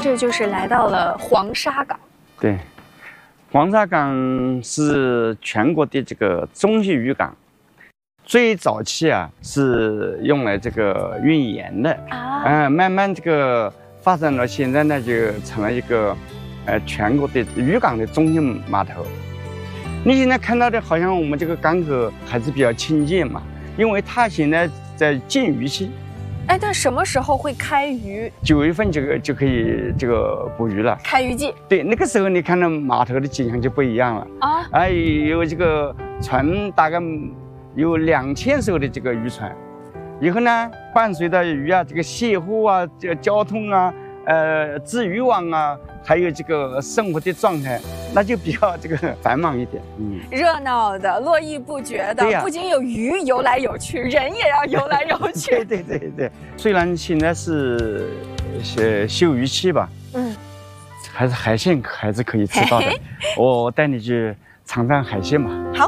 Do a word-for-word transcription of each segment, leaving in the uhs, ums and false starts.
这就是来到了黄沙港。 对，黄沙港是全国的这个中型渔港，最早期啊是用来这个运盐的啊，嗯、呃，慢慢这个发展到现在呢，就成了一个呃全国的渔港的中型码头。你现在看到的好像我们这个港口还是比较亲近嘛，因为它现在在禁渔期。 哎，但什么时候会开渔？ 九月份就就可以这个捕鱼了。开渔季。 对，那个时候你看到码头的景象就不一样了啊！哎，有这个船大概有两千艘的这个渔船，以后呢，伴随着鱼啊，这个卸货啊，这个交通啊，呃，织渔网啊，还有这个生活的状态，那就比较这个繁忙一点，嗯， 热闹的、络绎不绝的， 呀不仅有鱼游来游去，人也要游来游去。 对对对对，虽然现在是呃休渔期吧，嗯，还是海鲜还是可以吃到的。嘿嘿我带你去尝尝海鲜吧。 好。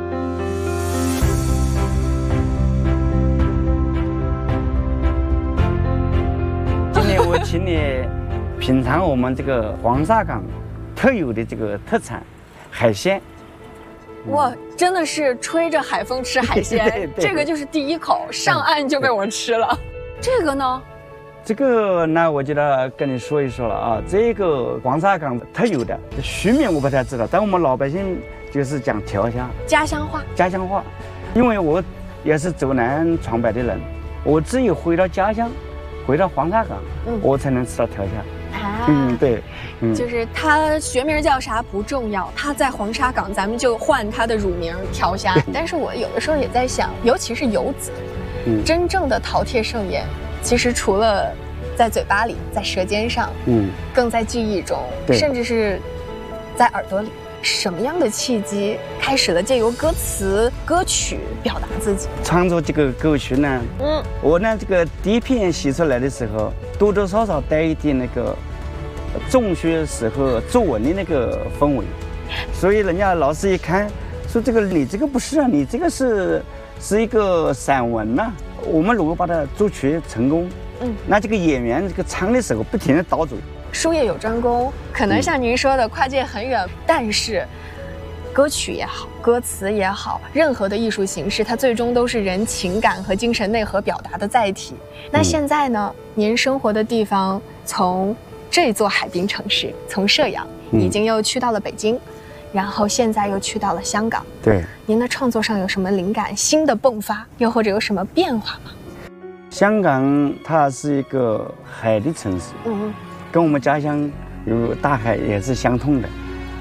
今天我请你品尝我们这个黄沙港特有的这个特产海鲜。 哇，真的是吹着海风吃海鲜， 对对对这个就是第一口上岸就被我吃了。这个呢？ 这个呢，我就得跟你说一说了啊。这个黄沙港特有的俗名我不太知道，但我们老百姓就是讲调虾， 家乡话。 家乡话，因为我也是走南闯北的人，我只有回到家乡，回到黄沙港，嗯，我才能吃到调虾。啊，嗯，对， 嗯，就是它学名叫啥不重要，它在黄沙港，咱们就换它的乳名调虾。但是我有的时候也在想，尤其是游子，嗯，真正的饕餮盛宴，其实除了在嘴巴里，在舌尖上，嗯，更在记忆中，甚至是在耳朵里。什么样的契机开始了借由歌词、歌曲表达自己？ 创作这个歌曲呢，嗯，我呢这个第一篇写出来的时候，多多少少带一点那个中学时候作文的那个氛围，所以人家老师一看，说这个你这个不是啊，你这个是是一个散文呐、啊。我们如果把它作曲成功，嗯，那这个演员这个唱的时候不停的倒嘴。 术业有专攻，可能像您说的跨界很远，嗯、但是歌曲也好，歌词也好，任何的艺术形式，它最终都是人情感和精神内核表达的载体。那现在呢，嗯、您生活的地方从这座海滨城市，从射阳，嗯、已经又去到了北京，然后现在又去到了香港。 对， 您的创作上有什么灵感、新的迸发，又或者有什么变化吗？ 香港它是一个海的城市，嗯。跟我们家乡有大海也是相通的，